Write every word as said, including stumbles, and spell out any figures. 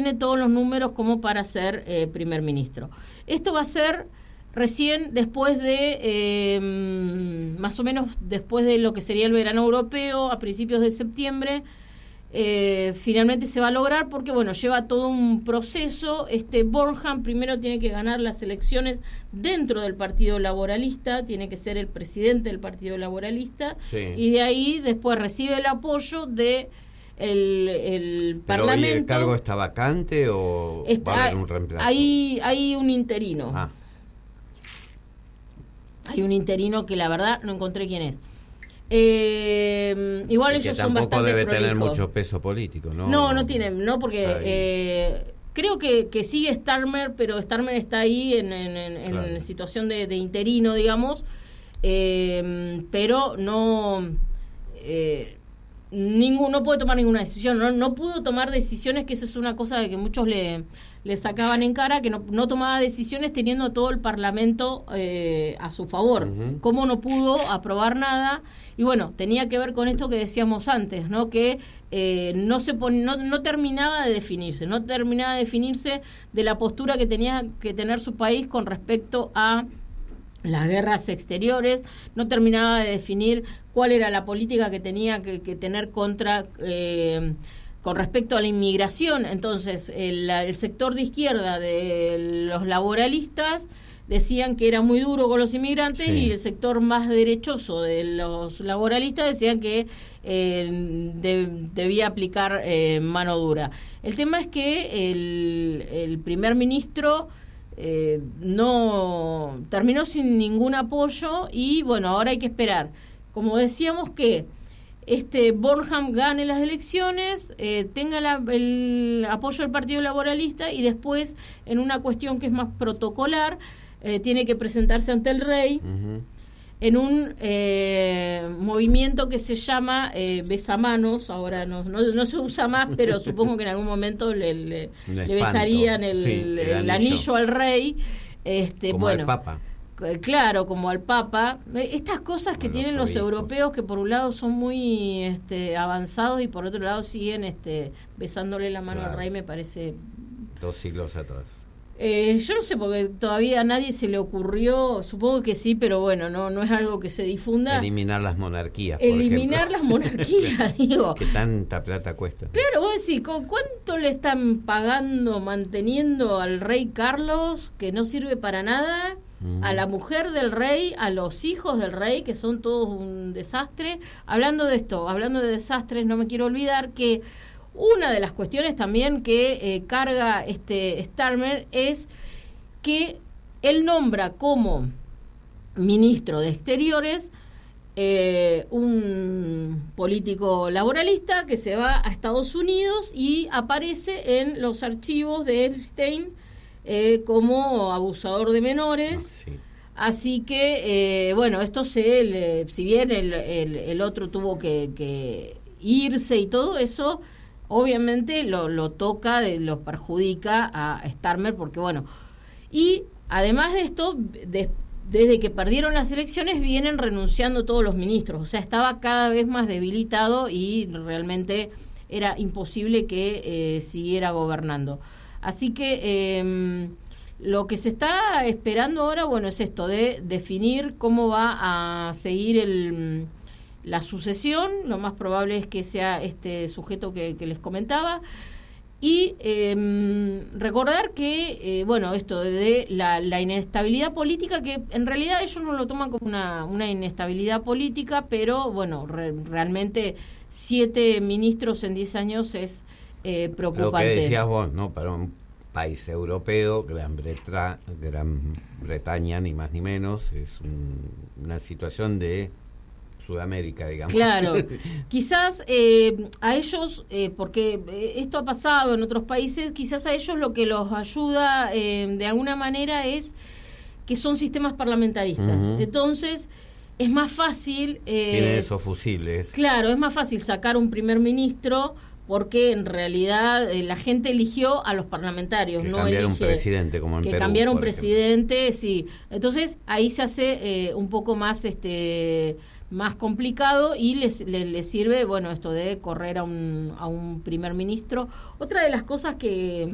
tiene todos los números como para ser eh, primer ministro. Esto va a ser recién después de, eh, más o menos después de lo que sería el verano europeo, a principios de septiembre, eh, finalmente se va a lograr porque, bueno, lleva todo un proceso. Este Burnham primero tiene que ganar las elecciones dentro del Partido Laboralista, tiene que ser el presidente del Partido Laboralista, sí. Y de ahí después recibe el apoyo de el, el ¿Pero Parlamento. hoy el cargo está vacante o está, va a haber un reemplazo? Hay, hay un interino. Ah. Hay un interino que la verdad no encontré quién es. Eh, igual y ellos que son bastante debe prolijos. Tener mucho peso político, ¿no? No, no tienen, no, porque eh, creo que, que sigue Starmer, pero Starmer está ahí en, en, en, claro. en situación de, de interino, digamos, eh, pero no eh, ninguno no puede tomar ninguna decisión, no, no pudo tomar decisiones, que eso es una cosa de que muchos le le sacaban en cara, que no, no tomaba decisiones teniendo todo el Parlamento eh, a su favor. Uh-huh. ¿Cómo no pudo aprobar nada? Y bueno, tenía que ver con esto que decíamos antes, ¿no? Que eh, no se pon, no, no terminaba de definirse, no terminaba de definirse de la postura que tenía que tener su país con respecto a las guerras exteriores, no terminaba de definir cuál era la política que tenía que, que tener contra... Eh, con respecto a la inmigración. Entonces el, el sector de izquierda de los laboralistas decían que era muy duro con los inmigrantes, sí. Y el sector más derechoso de los laboralistas decían que eh, de, debía aplicar eh, mano dura. El tema es que el, el primer ministro eh, no terminó sin ningún apoyo y bueno, ahora hay que esperar. Como decíamos que este Burnham gane las elecciones, eh, tenga la, el apoyo del Partido Laboralista y después, en una cuestión que es más protocolar, eh, tiene que presentarse ante el rey uh-huh. en un eh, movimiento que se llama eh, besamanos. Ahora no, no, no se usa más, pero supongo que en algún momento le, le, le besarían el, sí, el, el, el anillo. anillo al rey. Este, Como bueno, al Papa. Claro, como al Papa. Estas cosas que bueno, tienen los, los europeos, que por un lado son muy este, avanzados y por otro lado siguen este, besándole la mano claro. al rey, me parece... Dos siglos atrás. Eh, yo no sé, porque todavía a nadie se le ocurrió, supongo que sí, pero bueno, no no es algo que se difunda. Eliminar las monarquías, por Eliminar ejemplo. las monarquías, digo. Que tanta plata cuesta. Claro, vos decís, ¿cuánto le están pagando, manteniendo al rey Carlos, que no sirve para nada? Mm. A la mujer del rey, a los hijos del rey, que son todos un desastre. Hablando de esto, hablando de desastres, no me quiero olvidar que una de las cuestiones también que eh, carga este Starmer es que él nombra como ministro de Exteriores eh, un político laboralista que se va a Estados Unidos y aparece en los archivos de Epstein eh, como abusador de menores. Ah, sí. Así que, eh, bueno, esto se, le, si bien el, el, el otro tuvo que, que irse y todo eso, obviamente lo, lo toca, lo perjudica a Starmer porque, bueno, y además de esto, de, desde que perdieron las elecciones vienen renunciando todos los ministros, o sea, estaba cada vez más debilitado y realmente era imposible que eh, siguiera gobernando. Así que eh, lo que se está esperando ahora, bueno, es esto de definir cómo va a seguir el... la sucesión. Lo más probable es que sea este sujeto que, que les comentaba. Y eh, recordar que, eh, bueno, esto de la, la inestabilidad política, que en realidad ellos no lo toman como una, una inestabilidad política, pero, bueno, re, realmente siete ministros en diez años es eh, preocupante. Lo que decías vos, ¿no? Para un país europeo, Gran, Bretra, Gran Bretaña, ni más ni menos, es un, una situación de... Sudamérica, digamos. Claro, quizás eh, a ellos, eh, porque esto ha pasado en otros países, quizás a ellos lo que los ayuda eh, de alguna manera es que son sistemas parlamentaristas. Uh-huh. Entonces, es más fácil... Eh, Tienen esos fusibles. Claro, es más fácil sacar un primer ministro porque en realidad eh, la gente eligió a los parlamentarios, que no cambiaron elige, un presidente como en que Perú, cambiaron un por presidente, ejemplo. Sí. Entonces, ahí se hace eh, un poco más... este más complicado y les, les, les sirve, bueno, esto de correr a un, a un primer ministro. Otra de las cosas que,